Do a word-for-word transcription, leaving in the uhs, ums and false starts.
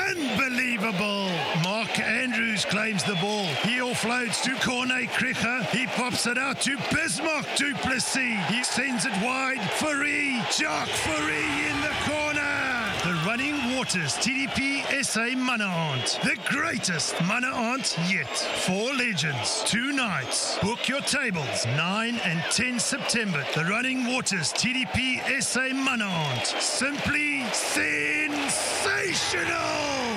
Unbelievable. Mark Andrews claims the ball. He offloads to Corne Krige. He pops it out to Bismarck du Plessis. He sends it wide. Fourie. Jacques Fourie in the corner. The Running Waters T D P S A Manhunt. The greatest Manhunt yet. Four legends, two nights. Book your tables. nine and ten September. The Running Waters T D P S A Manhunt. Simply sensational.